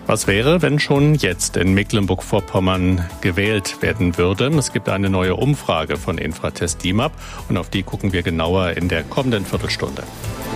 Was wäre, wenn schon jetzt in Mecklenburg-Vorpommern gewählt werden würde? Es gibt eine neue Umfrage von Infratest DIMAP und auf die gucken wir genauer in der kommenden Viertelstunde.